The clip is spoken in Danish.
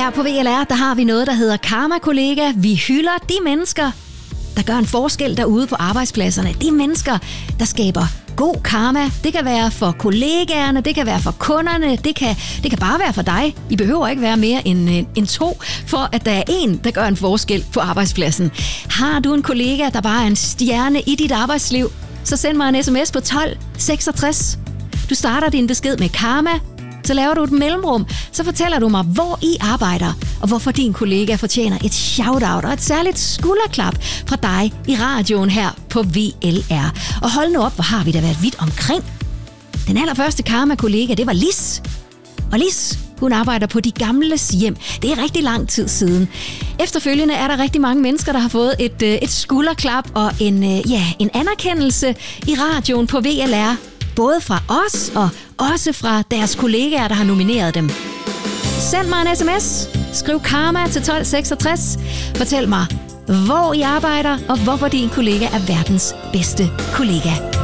Her på VLR, der har vi noget, der hedder Karma Kollega. Vi hylder de mennesker, der gør en forskel derude på arbejdspladserne. De mennesker, der skaber god karma. Det kan være for kollegaerne, det kan være for kunderne, det kan bare være for dig. I behøver ikke være mere end 2, for at der er en, der gør en forskel på arbejdspladsen. Har du en kollega, der bare er en stjerne i dit arbejdsliv, så send mig en sms på 1266. Du starter din besked med karma, så laver du et mellemrum, så fortæller du mig, hvor I arbejder, og hvorfor din kollega fortjener et shout-out og et særligt skulderklap fra dig i radioen her på VLR. Og hold nu op, hvor har vi da været vidt omkring. Den allerførste karma-kollega, det var Lis. Og Lis, hun arbejder på de gamles hjem. Det er rigtig lang tid siden. Efterfølgende er der rigtig mange mennesker, der har fået et skulderklap og en anerkendelse i radioen på VLR. Både fra os og også fra deres kollegaer, der har nomineret dem. Send mig en sms. Skriv karma til 1266. Fortæl mig, hvor I arbejder og hvorfor din kollega er verdens bedste kollega.